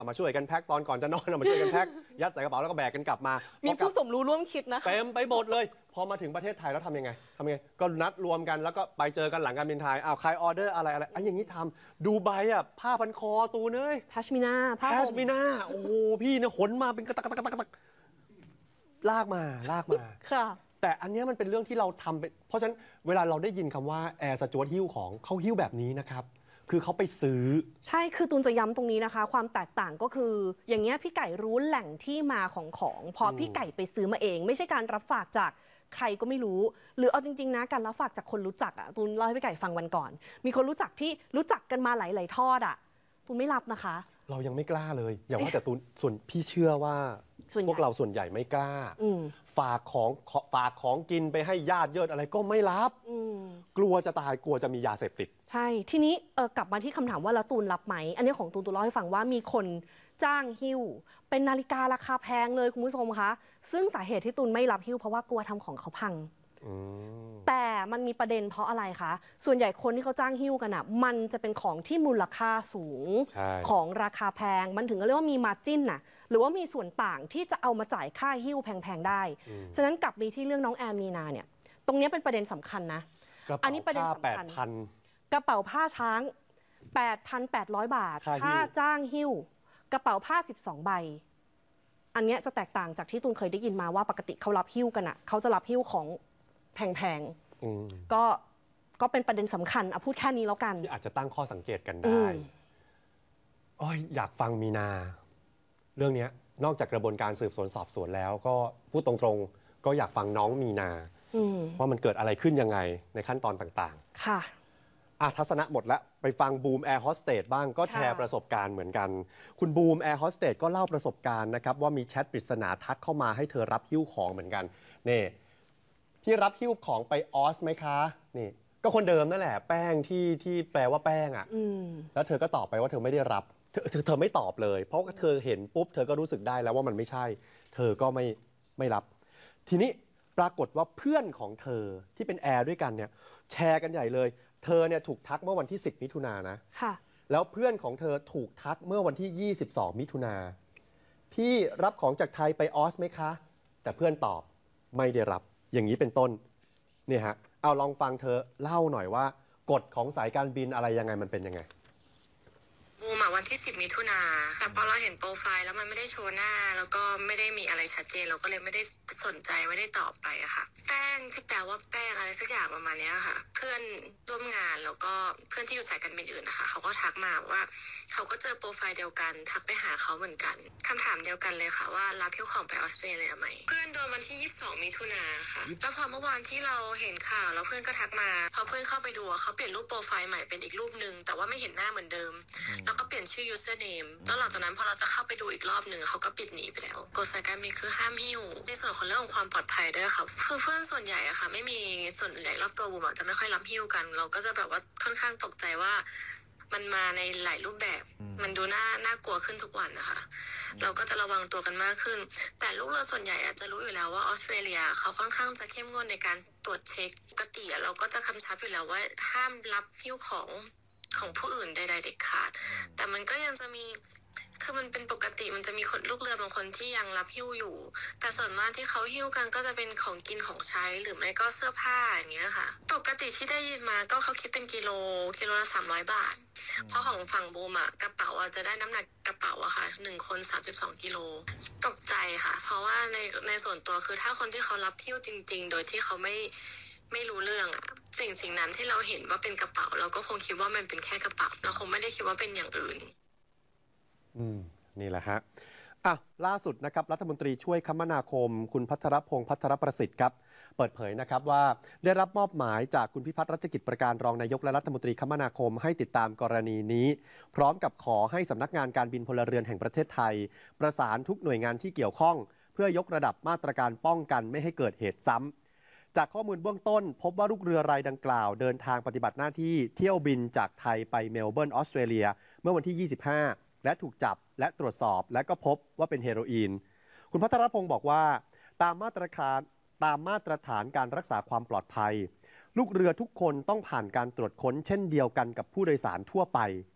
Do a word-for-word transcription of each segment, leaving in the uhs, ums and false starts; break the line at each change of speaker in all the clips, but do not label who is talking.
มาช่วยกันแพ็คตอนก่อนจะนอนมาช่วยกันแพ็คยัดใส่กระเป๋าแล้วก็แบกกันกลับมา
มีผู้สมรู้ร่วมคิดนะคะ
เต็มไปหมดเลยพอมาถึงประเทศไทยแล้วทำยังไงทำยังไงก็นัดรวมกันแล้วก็ไปเจอกันหลังการบินไทยอ้าวใครออเดอร์อะไรอะไรไอ้อย่างนี้ทำดูใบอ่ะผ้าพันคอตูเนย
พัชมินาผ้า
พัชมินาโอ้โหพี่เนี่ยขนมาเป็นกระตักกระตักกระตักลากมาลากมา
ค่ะ
แต่อันนี้มันเป็นเรื่องที่เราทำไปเพราะฉะนั้นเวลาเราได้ยินคำว่าแอร์สจ๊วตหิ้วของเขาหิ้วแบบนี้นะครับคือเขาไปซื้อ
ใช่คือตูนจะย้ำตรงนี้นะคะความแตกต่างก็คืออย่างเงี้ยพี่ไก่รู้แหล่งที่มาของของพอพี่ไก่ไปซื้อมาเองไม่ใช่การรับฝากจากใครก็ไม่รู้หรือเอาจริงๆนะการรับฝากจากคนรู้จักอ่ะตูนเล่าให้พี่ไก่ฟังวันก่อนมีคนรู้จักที่รู้จักกันมาหลายๆทอดอ่ะตูนไม่รับนะคะ
เรายังไม่กล้าเลยอย่างว่าแต่ตูนส่วนพี่เชื่อว่าพวกเราส่วนใหญ่ไม่กล้าฝากของฝากของกินไปให้ญาติเยิดอะไรก็ไม่รับกลัวจะตายกลัวจะมียาเสพติด
ใช่ทีนี้เออกลับมาที่คำถามว่าแล้วตูนรับไหมอันนี้ของตูนตูนเล่าให้ฟังว่ามีคนจ้างหิ้วเป็นนาฬิการาคาแพงเลยคุณผู้ชมคะซึ่งสาเหตุที่ตูนไม่รับหิ้วเพราะว่ากลัวทำของเขาพังแต่มันมีประเด็นเพราะอะไรคะส่วนใหญ่คนที่เขาจ้างหิ้วกันอ่ะมันจะเป็นของที่มูลค่าสูงของราคาแพงมันถึงเรียกว่ามีมาร์จิ้นน่ะหรือว่ามีส่วนต่างที่จะเอามาจ่ายค่าหิ้วแพงๆได้ฉะนั้นกลับมีที่เรื่องน้องแอมมีนาเนี่ยตรงนี้เป็นประเด็นสำคัญนะ
อันนี้ประเด็นสำคัญ
กระเป๋าผ้าช้าง แปดพันแปดร้อย บาทค่าจ้างหิ้วกระเป๋าผ้าสิบสองใบอันนี้จะแตกต่างจากที่ตูนเคยได้ยินมาว่าปกติเขารับหิ้วกันอ่ะเขาจะรับหิ้วของแพงๆก็ก็เป็นประเด็นสำคัญเอาพูดแค่นี้แล้วกัน
ที่อาจจะตั้งข้อสังเกตกันได้อ้อยอยากฟังมีนาเรื่องนี้นอกจากกระบวนการสืบสวนสอบสวนแล้วก็พูดตรงๆก็อยากฟังน้องมีนาว่ามันเกิดอะไรขึ้นยังไงในขั้นตอนต่าง
ๆค่ะ
อ่ะทัศนะหมดแล้วไปฟังบูมแอร์โฮสเตสบ้างก็แชร์ประสบการณ์เหมือนกันคุณบูมแอร์โฮสเตสก็เล่าประสบการณ์นะครับว่ามีแชทปริศนาทักเข้ามาให้เธอรับหิ้วของเหมือนกันนี่พี่รับหิ้วของไปออสไหมคะนี่ก็คนเดิมนั่นแหละแป้งที่ที่แปลว่าแป้งอ่ะแล้วเธอก็ตอบไปว่าเธอไม่ได้รับเธอเธอเธอไม่ตอบเลยเพราะเธอเห็นปุ๊บเธอก็รู้สึกได้แล้วว่ามันไม่ใช่เธอก็ไม่ไม่รับทีนี้ปรากฏว่าเพื่อนของเธอที่เป็นแอร์ด้วยกันเนี่ยแชร์กันใหญ่เลยเธอเนี่ยถูกทักเมื่อวันที่สิบมิถุนายนนะ
ค่ะ
แล้วเพื่อนของเธอถูกทักเมื่อวันที่ยี่สิบสองมิถุนายนพี่รับของจากไทยไปออสไหมคะแต่เพื่อนตอบไม่ได้รับอย่างนี้เป็นต้นเนี่ยฮะเอาลองฟังเธอเล่าหน่อยว่ากฎของสายการบินอะไรยังไงมันเป็นยังไง
บูมวันที่สิบมิถุนาแต่พอเราเห็นโปรไฟล์แล้วมันไม่ได้โชว์หน้าแล้วก็ไม่ได้มีอะไรชัดเจนเราก็เลยไม่ได้สนใจไม่ได้ตอบไปอะค่ะแป้งที่แปลว่าแป้งอะไรสักอย่างประมาณนี้ค่ะเพื่อนร่วมงานแล้วก็เพื่อนที่อยู่สายการบินอื่นนะคะเขาก็ทักมาว่าเขาก็เจอโปรไฟล์เดียวกันทักไปหาเขาเหมือนกันคำถามเดียวกันเลยค่ะว่ารับหิ้วของไปออสเตรเลียไหมเพื่อนโดนวันที่ยี่สิบสองมิถุนาค่ะแล้วพอเมื่อวานที่เราเห็นข่าวแล้วเพื่อนก็ทักมาพอเพื่อนเข้าไปดูเขาเปลี่ยนรูปโปรไฟล์ใหม่เป็นอีกรูปนึงแต่ว่าไม่เห็นหน้าเหมือนเดิมแล้วก็เปลี่ยนชื่อ username แล้วหลังจากนั้นพอเราจะเข้าไปดูอีกรอบหนึ่งเขาก็ปิดหนีไปแล้วกฎสายการบินคือห้ามหิ้วในส่วนของเรื่องของความปลอดภัยด้วยค่ะคือเพื่อนส่วนใหญ่อะค่ะไม่มีส่วนใหญ่รอบตัวบูมจะไม่ค่อยรับหิ้วกันเราก็จะแบบว่าค่อนข้างตกใจว่ามันมาในหลายรูปแบบมันดูน่าน่ากลัวขึ้นทุกวันนะคะเราก็จะระวังตัวกันมากขึ้นแต่ลูกเรือส่วนใหญ่อาจจะรู้อยู่แล้วว่าออสเตรเลียเขาค่อนข้างจะเข้มงวดในการตรวจเช็คปกติเราก็จะคำชับอยู่แล้วว่าห้ามรับหิ้วของของผู้อื่นใดๆเด็ดขาดแต่มันก็ยังจะมีคือมันเป็นปกติมันจะมีคนลูกเรือบางคนที่ยังรับหิ้วอยู่แต่ส่วนมากที่เขาหิ้วกันก็จะเป็นของกินของใช้หรือไม่ก็เสื้อผ้าอย่างเงี้ยค่ะปกติที่ได้ยินมาก็เขาคิดเป็นกิโลกิโลละสามร้อยบาทเพราะของฝั่งบูมอะกระเป๋าอะจะได้น้ำหนักกระเป๋าอะค่ะหนึ่งคนสามสิบสองกิโลตกใจค่ะเพราะว่าในในส่วนตัวคือถ้าคนที่เขารับหิ้วจริงๆโดยที่เขาไม่ไม่รู้เรื่องอะสิ่งสิ่งนั้นที่เราเห็นว่าเป็นกระเป๋าเราก็คงคิดว่ามันเป็นแค่กระเป๋าเราคงไม่ได้คิดว่าเป็นอย่างอื่น
อืมนี่แหละฮะอ่ะล่าสุดนะครับรัฐมนตรีช่วยคมนาคมคุณภัทรพงษ์ภัทรประสิทธิ์ครับเปิดเผยนะครับว่าได้รับมอบหมายจากคุณพิพัฒน์รัชกิจประการรองนายกและรัฐมนตรีคมนาคมให้ติดตามกรณีนี้พร้อมกับขอให้สำนักงานการบินพลเรือนแห่งประเทศไทยประสานทุกหน่วยงานที่เกี่ยวข้องเพื่อยกระดับมาตรการป้องกันไม่ให้เกิดเหตุซ้ำจากข้อมูลเบื้องต้นพบว่าลูกเรือรายดังกล่าวเดินทางปฏิบัติหน้าที่เที่ยวบินจากไทยไปเมลเบิร์นออสเตรเลียเมื่อวันที่ยี่สิบห้าและถูกจับและตรวจสอบและก็พบว่าเป็นเฮโรอีนคุณภัทรพงศ์บอกว่าตามมาตรการตามมาตรฐานการรักษาความปลอดภัยลูกเรือทุกคนต้องผ่านการตรวจค้นเช่นเดียวกันกับผู้โดยสารทั่วไป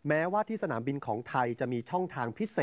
แม้ว่าที่สนามบินของไทยจะมีช่องทางพิเศษ